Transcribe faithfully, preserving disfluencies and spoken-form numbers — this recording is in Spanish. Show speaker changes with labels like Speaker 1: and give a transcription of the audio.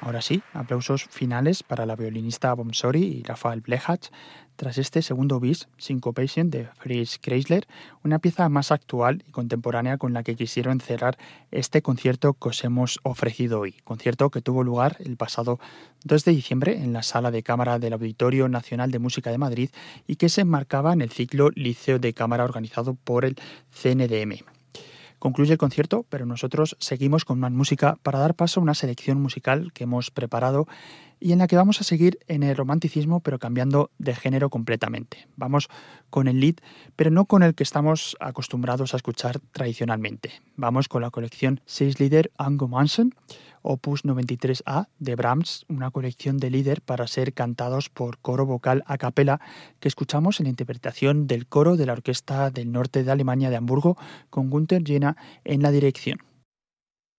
Speaker 1: Ahora sí, aplausos finales para la violinista Bomsori y Rafael Blechach tras este segundo bis, Syncopation de Fritz Kreisler, una pieza más actual y contemporánea con la que quisieron cerrar este concierto que os hemos ofrecido hoy. Concierto que tuvo lugar el pasado dos de diciembre en la Sala de Cámara del Auditorio Nacional de Música de Madrid y que se enmarcaba en el ciclo Liceo de Cámara organizado por el C N D M. Concluye el concierto, pero nosotros seguimos con más música para dar paso a una selección musical que hemos preparado y en la que vamos a seguir en el romanticismo, pero cambiando de género completamente. Vamos con el lead, pero no con el que estamos acostumbrados a escuchar tradicionalmente. Vamos con la colección seis Lieder Angemassen, opus noventa y tres A de Brahms, una colección de Lieder para ser cantados por coro vocal a capela que escuchamos en la interpretación del coro de la Orquesta del Norte de Alemania de Hamburgo con Günther Jena en la dirección.